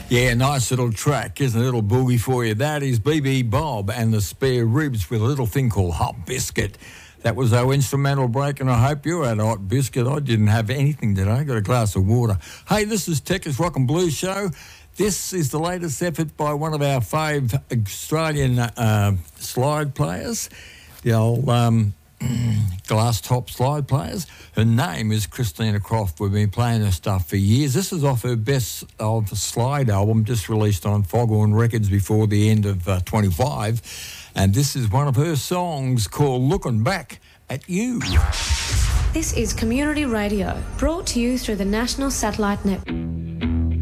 Yeah, nice little track, isn't it? A little boogie for you. That is BB Bob and the Spare Ribs with a little thing called Hot Biscuit. That was our instrumental break, and I hope you had a hot biscuit. I didn't have anything today. I got a glass of water. Hey, this is Tech's Rock and Blues Show. This is the latest effort by one of our fave Australian slide players, the old glass top slide players. Her name is Christina Croft. We've been playing her stuff for years. This is off her Best of Slide album, just released on Foghorn Records before the end of 25. And this is one of her songs called Looking Back at You. This is Community Radio, brought to you through the National Satellite Network.